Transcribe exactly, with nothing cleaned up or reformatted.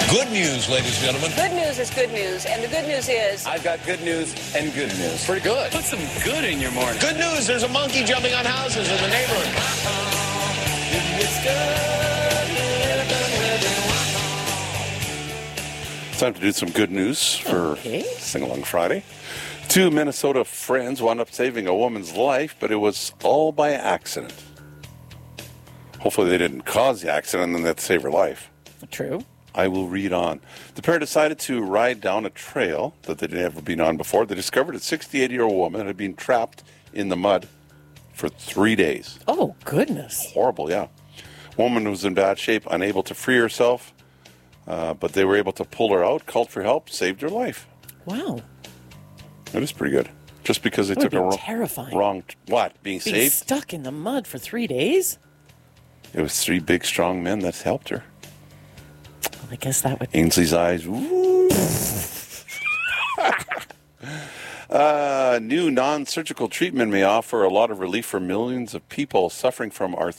Good news, ladies and gentlemen. Good news is good news, and the good news is... I've got good news and good news. Pretty good. Put some good in your morning. Good news, there's a monkey jumping on houses in the neighborhood. It's time to do some good news for Okay. Sing Along Friday. Two Minnesota friends wound up saving a woman's life, but it was all by accident. Hopefully they didn't cause the accident and that saved her life. True. I will read on. The pair decided to ride down a trail that they'd never been on before. They discovered a sixty-eight-year-old woman had been trapped in the mud for three days. Oh, goodness. Horrible, yeah. Woman was in bad shape, unable to free herself, uh, but they were able to pull her out, called for help, saved her life. Wow. That is pretty good. Just because they That would took a be wrong, terrifying. wrong, what, being Being saved? stuck in the mud for three days? It was three big, strong men that helped her. Well, I guess that would... Ainsley's eyes. Ooh. uh, new non-surgical treatment may offer a lot of relief for millions of people suffering from arthritis.